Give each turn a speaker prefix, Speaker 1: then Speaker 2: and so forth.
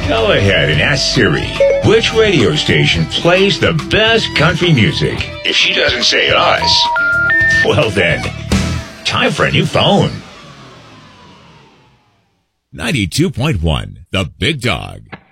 Speaker 1: Go ahead and ask Siri which radio station plays the best country music. If she doesn't say us, well then, time for a new phone.
Speaker 2: 92.1, The Big Dog.